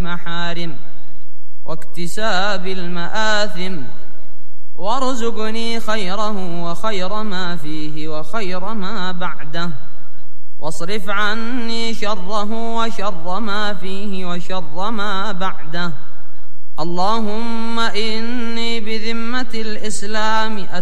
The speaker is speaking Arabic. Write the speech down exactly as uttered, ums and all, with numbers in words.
المحارم واكتساب المآثم، وارزقني خيره وخير ما فيه وخير ما بعده، واصرف عني شره وشر ما فيه وشر ما بعده. اللهم إني بذمة الإسلام